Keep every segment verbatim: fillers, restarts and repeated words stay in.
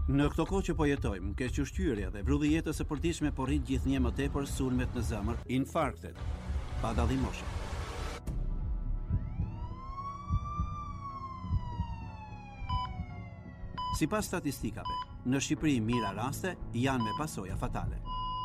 Në këto kohë që po jetojmë, kequshqyrja dhe vrulli jetës së përditshme po rrit gjithnjë më tepër sulmet në zemër, infarktet, pa dallim moshe. Sipas statistikave, në Shqipëri mira raste janë me pasoja fatale.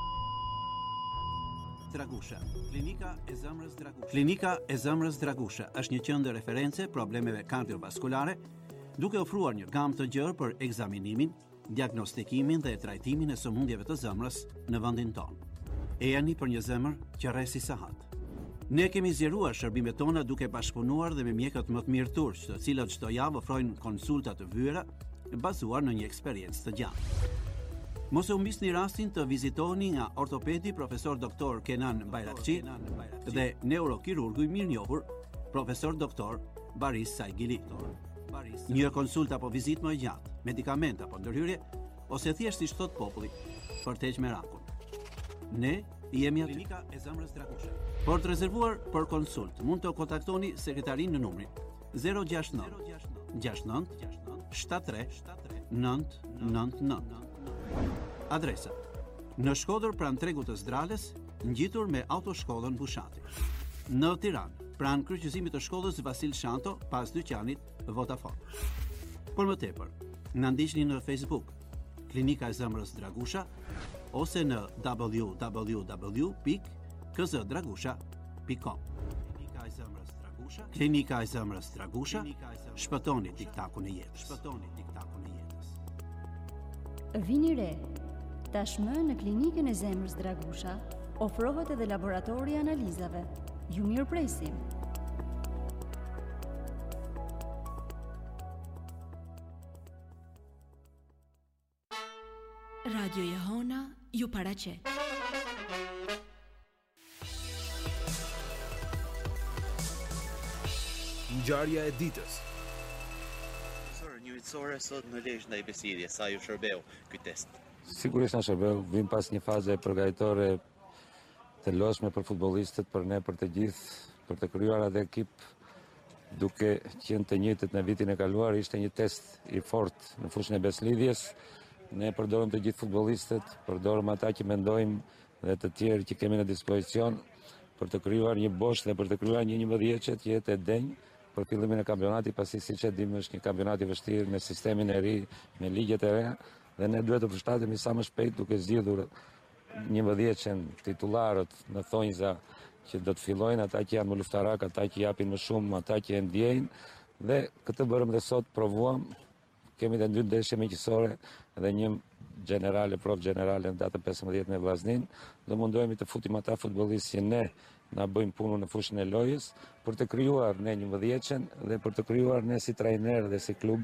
Dragusha, klinika e zemrës Dragusha. Klinika e zemrës Dragusha është një qendër referencë problemeve kardiovaskulare, duke ofruar një gamë të gjerë për ekzaminimin, diagnostikimin dhe trajtimin e sëmundjeve të zemrës në vendin tonë. E jani për një zemër që rresi sahat. Ne kemi zgjeruar shërbimet tona duke bashkëpunuar dhe me mjekët më të mirë turq, të cilët çdo javë ofrojnë konsulta të vyera bazuar në një eksperiencë të gjatë. Mos e humbisni rastin të vizitoni nga ortopedi profesor doktor Kenan Bayrakçi dhe neurokirurgu i mirënjohur profesor doktor Baris Saigili. Një konsultë apo vizitë më e gjatë, medikament apo ndërhyrje, ose thjesht siç thot populli, për të heqë merakun. Ne jemi aty. Klinika e zemrës Dragusha. Për të rezervuar për konsult, mund të kontaktoni sekretarinë në numrin zero gjasht nëntë gjasht nëntë shtatëdhjetë tre nëntë nëntë nëntë. Adresa: në Shkodër pranë tregut të Zdrales, ngjitur me autoshkollën Bushati. Në Tiranë, pranë kryqëzimit të shkollës Vasil Shanto, pas dyqanit Vodafone. Për më tepër, na ndiqni në Facebook, Klinika e zemrës Dragusha, ose në w w w pikë k z dragusha pikë com. Klinika e zemrës Dragusha, Klinika e zemrës Dragusha, shpëtoni tiktakun e jetës. Shpëtoni tiktakun e jetës. Vini re. Tashmë në Klinikën e zemrës Dragusha ofrohet edhe laboratori i analizave. Ju mirëpresim. Radio Jehona ju paraqet. Ngjarja e ditës. Një vitësore sot në Lezhë ndaj Besidjes, sa ju shërbeu ky test? Sigurisht na shërbeu, vim pas një faze përgatitore të lodhshme për futbollistët, për ne, për të gjithë, për të krijuar atë ekip duke qenë të njëjtët në vitin e kaluar. Ishte një test i fortë në fushën e beslidhjes. Ne përdorëm të gjithë futbollistët, përdorëm ata që mendojmë dhe të tjerë që kemi në dispozicion për të krijuar një bosh dhe për të krijuar një njëmbëdhjeçe që jetë e denjë për fillimin e kampionatit, pasi siç e dimë është një kampionat i vështirë me sistemin e ri, me ligjet e reja, dhe ne duhet të përshtatemi sa më shpejt duke zgjidhur njëmbëdhjeçen titullarët në thonjza që do të fillojnë, ata që janë më luftarak, ata që japin më shumë, ata që e ndjejnë, dhe këtë bërëm dhe sot, provuam. Kemi dhe dy ndeshje miqësore dhe një generale, prof generale në datën pesëmbëdhjetë me Vllaznin, dhe mundohemi të futim ata futbollistë që ne na bëjmë punën në fushën e lojës për të krijuar ne njëmbëdhjeçen dhe për të krijuar ne si trajner dhe si klub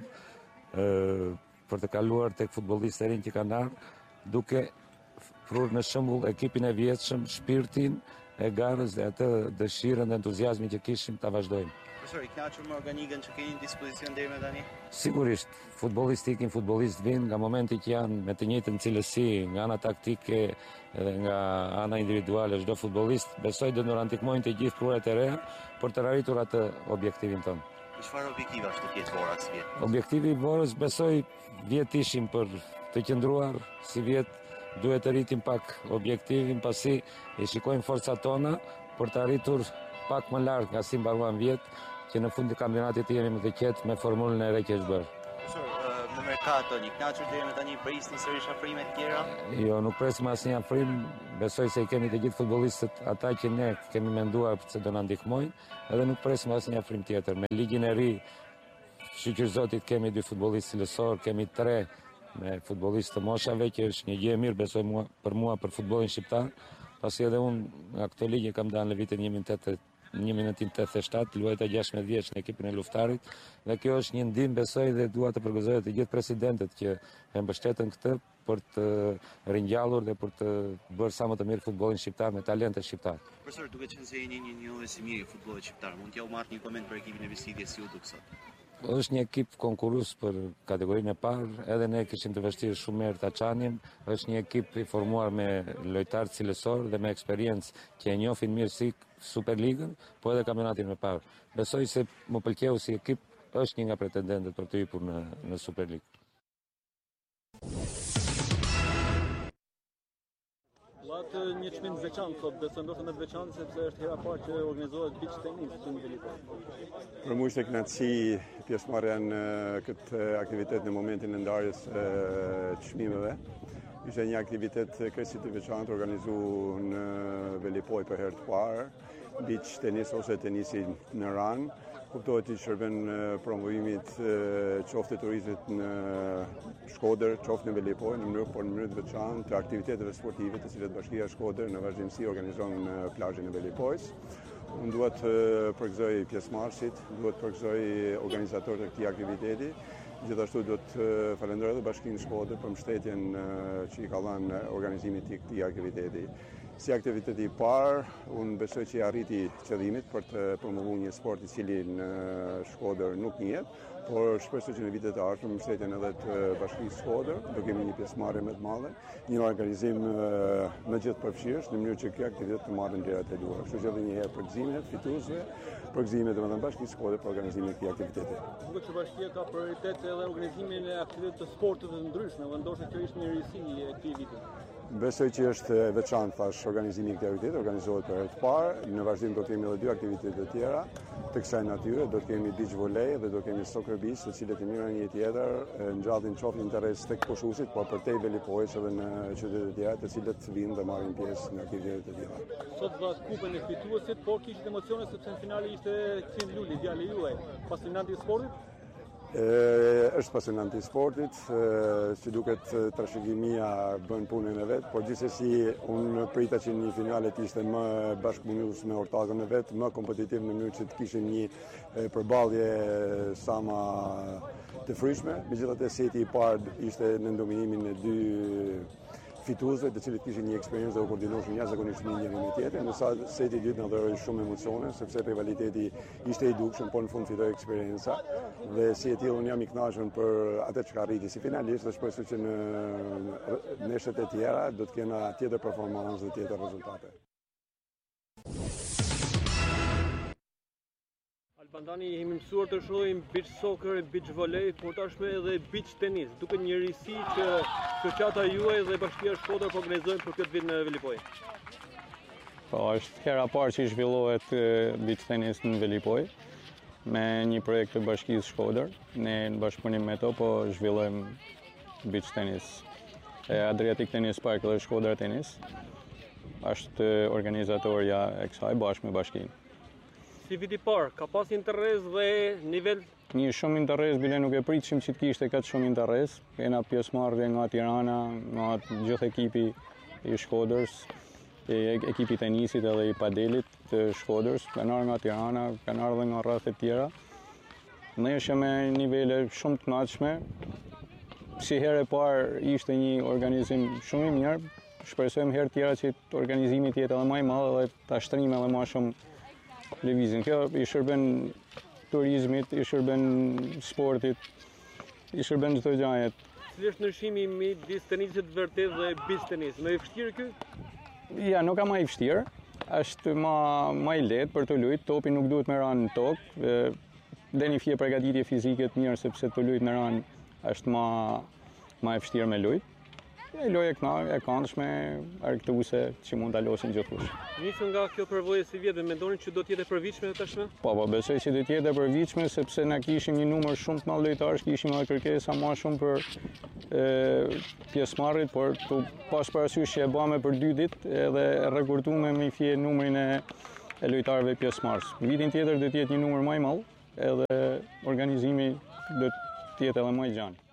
ë për të kaluar tek futbollistë e rinj që kanë ardhur, duke prur në shembull ekipin e vjetshëm, shpirtin e garës dhe atë dëshirën dhe entuziazmin që kishim ta vazhdojmë. Profesor, i kënaqur me organikën që keni në dispozicion deri më tani? Sigurisht, futbollistë ikin, futbollistë vinë nga momenti që janë me të njëjtën cilësi, nga ana taktike dhe nga ana individuale. Çdo futbollist besoj do të na ndihmojnë të gjithë prurat e reja për të arritur atë objektivin tonë. Çfarë objektivi është të ketë Bora si vjet? Objektivi i Borës besoj vjet ishim për të qëndruar si vjet, duhet të rritim pak objektivin, pasi i shikojmë forcat tona për të arritur pak më lart nga si mbaruan vjet, që në fund të kampionatit jemi më të qetë me formulën e re që është bërë. Profesor, në merkato, një kënaqur deri më tani prisni sërish afrime të tjera? Jo, nuk presim asnjë afrim. Besoj se i kemi të gjithë futbollistët ata që ne kemi menduar se do na ndihmojnë, edhe nuk presim asnjë afrim tjetër. Me ligjin e ri, shqyr zotit, kemi dy futbollistë cilësor, kemi tre me futbollistë të moshave, që është një gjë e mirë besoj mua, për mua, për futbollin shqiptar, pasi edhe unë nga këto ligje kam dalë në vitin një mijë nëntëqind e tetëdhjetë e shtatë, luajta gjashtëdhjetë vjeç në ekipin e luftarit, dhe kjo është një ndihmë besoj dhe dua të përgëzoj të gjithë presidentët që e mbështetën këtë për të ringjallur dhe për të bërë sa më të mirë futbollin shqiptar me talente shqiptar. Profesor, duke qenë se jeni një njohës i mirë i futbollit shqiptar, mund t'ja u marrë një koment për ekipin e Besidjes si u duk sot? Është një ekip konkurrues për kategorinë e parë, edhe ne kishim të vështirë shumë mirë ta çanim. Është një ekip i formuar me lojtarë cilësor dhe me eksperiencë që e njohin mirë si Superligën, po edhe kampionatin e parë. Besoj se më pëlqeu si ekip, është një nga pretendentët për të hyrë në në Superligë. Llatë një çmim të veçantë sot, besoj ndoshta më të veçantë sepse është hera parë që organizohet beach tennis në Velipoj. Për mua ishte kënaqësi pjesëmarrja në këtë aktivitet në momentin e ndarjes së çmimeve. Ishte një aktivitet krejtësisht i veçantë organizuar në Velipoj për herë të parë, beach tenis ose tenisi në rang. Kuptohet që shërben promovimit qoftë të turizmit në Shkodër, qoftë në Velipoj, në mënyrë por në mënyrë të veçantë të aktiviteteve sportive të cilat Bashkia e Shkodër në vazhdimsi organizon në plazhin e Velipojs. Unë duhet të përgëzoj pjesëmarrësit, duhet të përgëzoj organizatorët e këtij aktiviteti. Gjithashtu duhet të falenderoj edhe Bashkinë Shkodër për mbështetjen që i ka dhënë organizimit të këtij aktiviteti. Si aktiviteti i parë, unë besoj që i arriti qëllimit për të promovuar një sport i cili në Shkodër nuk njihet, por shpresoj që në vitet e ardhshme mbështetjen edhe të Bashkisë Shkodër, do kemi një pjesëmarrje më të madhe, një organizim më gjithë përfshirës në mënyrë që kjo aktivitet të marrë vlerat e duhura. Kështu që edhe një herë përgëzimet fituesve, përgëzimet domethënë Bashkisë Shkodër për organizimin e këtij aktiviteti. Duket që Bashkia ka prioritet edhe organizimin e aktiviteteve të sportit të ndryshme, dhe ndoshta kjo ishte një risi e këtij viti. Besoj që është veçantë thash organizimi i këtij aktiviteti, organizohet për herë të parë. Në vazhdim do të kemi edhe dy aktivitete të tjera të kësaj natyre, do të kemi beach volley dhe do të kemi soccer beach, të cilët i mirë një tjetër ngjallin qoftë interes tek pushuesit, por përtej Velipojës edhe në qytete të tjera të cilët vinë dhe marrin pjesë në aktivitete të tjera. Sot vazh kupën e fituesit, por kishit emocione sepse në finale ishte Ksim Luli, djali juaj, pasionanti i sportit. E, është pasionanti i sportit, si duket trashëgimia bën punën e vet, por gjithsesi unë prita që një finale të ishte më bashkëpunues me ortakën e vet, më kompetitiv në mënyrë që të kishim një përballje sa më të frishme. Megjithatë seti i parë ishte në ndominimin e dy fituesve të cilët kishin një eksperiencë dhe u koordinonin jashtëzakonisht mirë njëri me tjetrin, ndërsa seti i dytë na dhuroi shumë emocione sepse rivaliteti ishte i dukshëm, por në fund fitoi eksperjenca dhe si e tillë unë jam i kënaqur për atë çka arriti si finalist dhe shpresoj që në neshet e tjera do të kena tjetër performancë dhe tjetër rezultate. Albandani jemi mësuar të shohim beach soccer, beach volley, por tashmë edhe beach tenis. Duket një risi që shoqata juaj dhe Bashkia e Shkodër po organizojnë për këtë vit në Velipoj. Po, është hera parë që zhvillohet beach tenis në Velipoj me një projekt të Bashkisë Shkodër. Ne në bashkëpunim me to po zhvillojmë beach tenis. E Adriatic Tennis Park dhe Shkodër Tenis është organizatorja e kësaj bashkë me Bashkinë. Si viti parë, ka pas interes dhe nivel? Një shumë interes, bile nuk e pritshim që të kishte këtë shumë interes. Kena pjesëmarrje nga Tirana, nga gjithë ekipi i Shkodrës, e ekipi tenisit edhe i padelit të Shkodrës, kanë ardhur nga Tirana, kanë ardhur nga rrethet tjera. Ne ishim me nivele shumë të kënaqshme. Si herë e parë ishte një organizim shumë i mirë. Shpresojmë herë tjera që organizimi të jetë edhe më i madh dhe ta shtrim edhe më shumë lëvizjen. Kjo i shërben turizmit, i shërben sportit, i shërben çdo gjëje. Cili është ndryshimi midis tenisit vërtet dhe beach tenis? Më i vështirë ky? Ja, nuk ka më i vështirë. Është më më i lehtë për të luajtur, topi nuk duhet me ranë në tokë. Dhe një fije përgatitje fizike të mirë sepse të luajt në ranë është më më e vështirë me luajt. E lojë e këndshme, argëtuese që mund ta losin gjithkush. Nisën nga kjo përvojë si vjetë, mendoni që do të jetë e përvitshme tashmë? Po, po, besoj që do të jetë e përvitshme sepse na kishim një numër shumë të madh lojtarësh, kishim edhe kërkesa më shumë për e, pjesëmarrjet, por tu pas parasysh që e bëme për dy ditë edhe e rekorduam me fije numrin e, e lojtarëve pjesëmarrës. Vitin tjetër do të jetë një numër më i madh, edhe organizimi do të jetë edhe më i gjanë.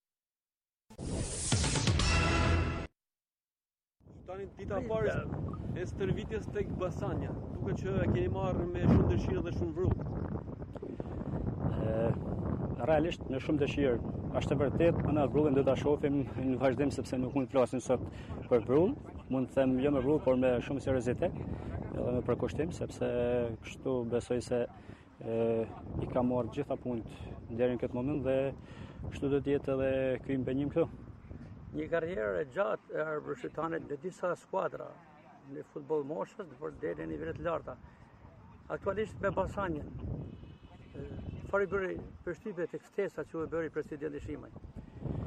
Tani dita e parë e stërvitjes tek Basanja. Duket që e keni marrë me shumë dëshirë dhe shumë vrull. Realisht me shumë dëshirë. Është e vërtet, ana vrullin do ta shohim në vazhdim sepse nuk mund të flasim sot për vrull, mund të them jo me vrull, por me shumë seriozitet, edhe me përkushtim sepse kështu besoj se e, i ka marrë gjitha punët deri në këtë moment dhe kështu do të jetë edhe ky impenjim këtu. Një karrierë e gjatë e arbërshëtanit në disa skuadra në futboll moshës për deri në nivele të larta. Aktualisht me Basanjen. Fari bëri përshtypje tek ftesa që u bëri presidenti Shimaj.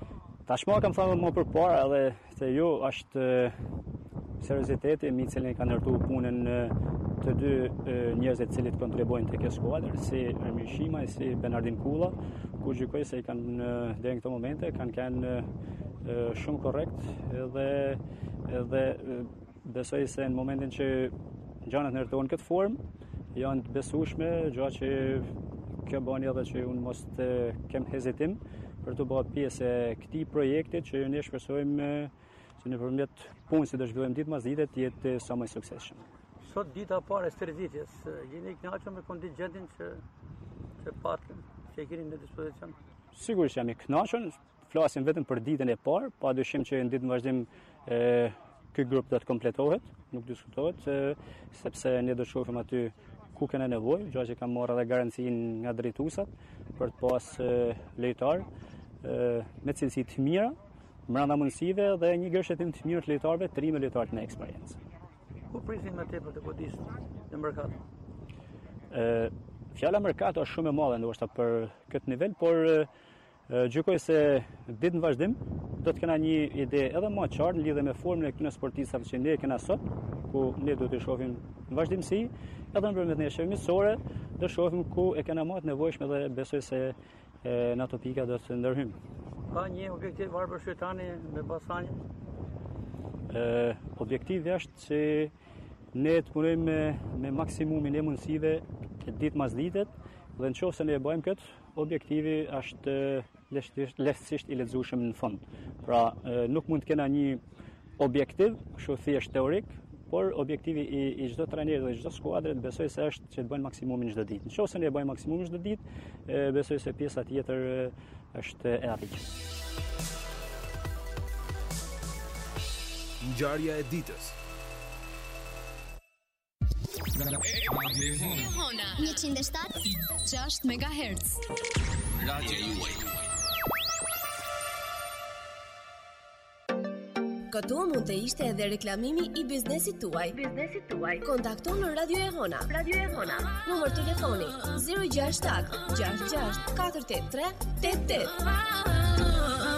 Tashma kam thënë më përpara edhe se ju është serioziteti me cilin kanë ndërtuar punën të dy njerëzve të cilët kontribuojnë tek kjo skuadër, si Ermir Shima e si Bernardin Kulla, ku gjykoj se i kanë deri në këtë momente kanë kanë shumë korrekt dhe dhe besoj se në momentin që gjanat ndërtohen këtë formë janë të besueshme, gjë që kjo bën edhe që unë mos të kem hezitim për të bërë pjesë e këtij projekti që ne shpresojmë që nëpërmjet punës që do zhvillojmë ditë pas dite të jetë sa më suksesshëm. Sot dita e parë e stërvitjes, jeni i kënaqur me kontingjentin që që patën, që e keni në dispozicion? Sigurisht jam i kënaqur, flasim vetëm për ditën e parë, padyshim që në ditën vazhdim e ky grup do të kompletohet, nuk diskutohet, sepse ne do të shohim aty ku kanë nevojë, gjë që kam marrë edhe garancinë nga drejtuesat për të pas lojtar me cilësi të mira, brenda mundësive dhe një gërshetim të mirë të lojtarëve, të ri me lojtarë me eksperiencë. Ku prisin më tepër të godisë në merkato? Ë, fjala merkato është shumë e madhe ndoshta për këtë nivel, por gjykoj se ditë në vazhdim do të kena një ide edhe më të qartë në lidhje me formën e këtyre sportistëve që ne kena sot, ku ne do të shohim në vazhdimsi, edhe nëpërmjet neshëve miqësore, do shohim ku e kena më të nevojshme dhe besoj se në ato pika do të ndërhyjmë. Ka një objektiv Arbër Shqiptani me Basanjë? Ë, objektivi është që ne të punojmë me, me maksimumin e mundësive ditë mas ditet dhe në qoftë se ne e bëjmë këtë, objektivi është lehtësisht i lexueshëm në fund. Pra, nuk mund të kena një objektiv, kështu thjesht teorik, por objektivi i, i çdo trajneri dhe çdo skuadre besoj se është që të bëjnë maksimumin çdo ditë. Nëse ne e bëjmë maksimumin çdo ditë, besoj se pjesa tjetër është e arritshme. Ngjarja e ditës. Hona njëqind e shtatë e gjashtë megahertz. Radio juaj. Këtu mund të ishte edhe reklamimi i biznesit tuaj. Biznesit tuaj. Kontakto në Radio Ehona. Radio Ehona. Numër telefoni zero gjasht shtat gjasht gjasht katër tetë tre tetë tetë.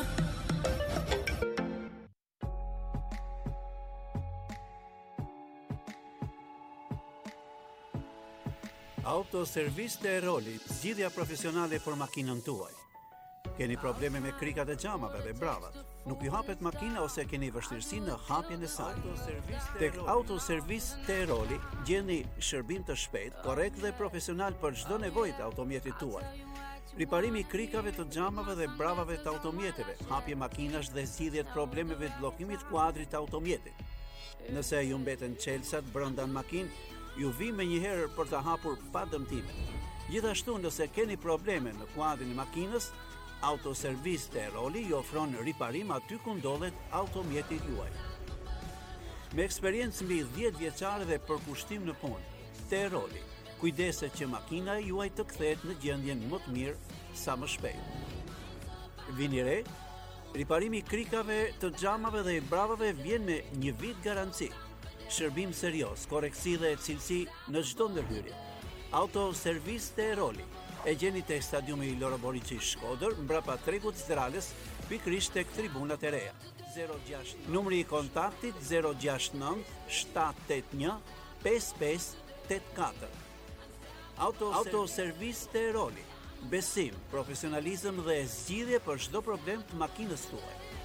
Autoservis të Eroli, zgjidhja profesionale për makinën tuaj. Keni probleme me krikat e xhamave dhe bravat, nuk ju hapet makina ose keni vështirësi në hapjen e saj. Tek Autoservis të Eroli gjeni shërbim të shpejtë, korrekt dhe profesional për çdo nevojë të automjetit tuaj. Riparimi i krikave të xhamave dhe bravave të automjeteve, hapje makinash dhe zgjidhje të problemeve të bllokimit kuadrit të automjetit. Nëse ju mbeten çelësat brenda në makinë, ju vi me njëherë për të hapur pa dëmtime. Gjithashtu nëse keni probleme në kuadrin e makinës, Autoservis të Eroli ju ofron riparim aty ku ndodhet automjeti juaj. Me eksperiencë mbi dhjetë vjeçare dhe përkushtim në punë, të Eroli, kujdeset që makina juaj të kthehet në gjendjen më të mirë sa më shpejt. Vini re, riparimi i krikave të xhamave dhe i bravave vjen me një vit garanci. Shërbim serioz, korreksi dhe cilësi në çdo ndërhyrje. Autoservis të Eroli. E gjeni tek stadiumi i Loro Boriçi Shkodër, mbrapa tregut Zdralës, pikërisht tek tribunat e reja. zero gjasht Numri i kontaktit zero gjasht nëntë shtat tetë një pesë pesë tetë katër. Autoservis të Eroli. Besim, profesionalizëm dhe zgjidhje për çdo problem të makinës tuaj.